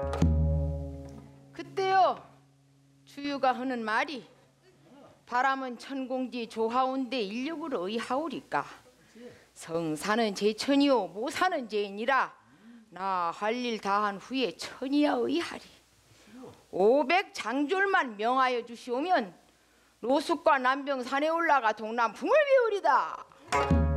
그때요 주유가 하는 말이 바람은 천공지 조하온데 인력으로 의하오리까 성사는 제천이요 모사는 제인이라 나 할 일 다한 후에 천이야 의하리 500장졸만 명하여 주시오면 노숙과 남병 산에 올라가 동남풍을 배우리다.